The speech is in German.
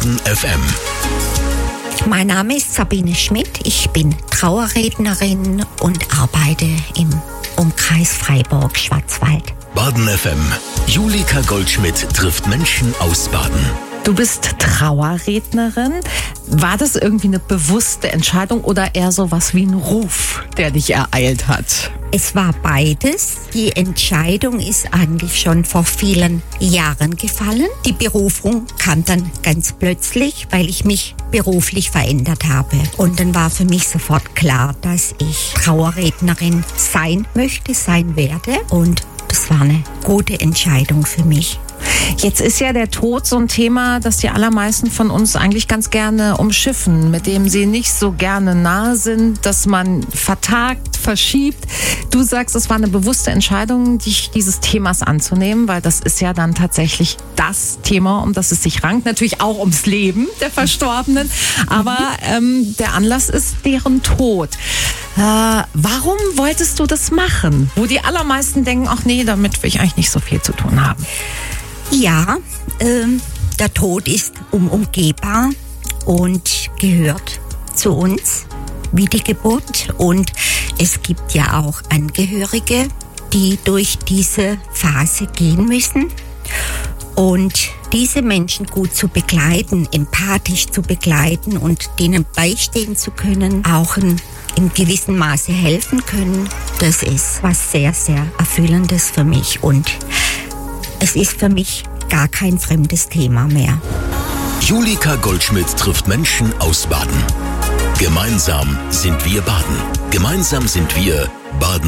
Baden FM. Mein Name ist Sabine Schmidt, ich bin Trauerrednerin und arbeite im Umkreis Freiburg-Schwarzwald. Baden FM. Julika Goldschmidt trifft Menschen aus Baden. Du bist Trauerrednerin. War das irgendwie eine bewusste Entscheidung oder eher sowas wie ein Ruf, der dich ereilt hat? Es war beides. Die Entscheidung ist eigentlich schon vor vielen Jahren gefallen. Die Berufung kam dann ganz plötzlich, weil ich mich beruflich verändert habe. Und dann war für mich sofort klar, dass ich Trauerrednerin sein werde. Und das war eine gute Entscheidung für mich. Jetzt ist ja der Tod so ein Thema, das die allermeisten von uns eigentlich ganz gerne umschiffen, mit dem sie nicht so gerne nahe sind, dass man vertagt, verschiebt. Du sagst, es war eine bewusste Entscheidung, dich dieses Themas anzunehmen, weil das ist ja dann tatsächlich das Thema, um das es sich rankt. Natürlich auch ums Leben der Verstorbenen, aber der Anlass ist deren Tod. Warum wolltest du das machen? Wo die allermeisten denken, ach nee, damit will ich eigentlich nicht so viel zu tun haben. Ja, der Tod ist unumgehbar und gehört zu uns wie die Geburt. Und es gibt ja auch Angehörige, die durch diese Phase gehen müssen. Und diese Menschen gut zu begleiten, empathisch zu begleiten und denen beistehen zu können, auch in gewissem Maße helfen können, das ist was sehr, sehr Erfüllendes für mich. Und es ist für mich gar kein fremdes Thema mehr. Julika Goldschmidt trifft Menschen aus Baden. Gemeinsam sind wir Baden. Gemeinsam sind wir Baden.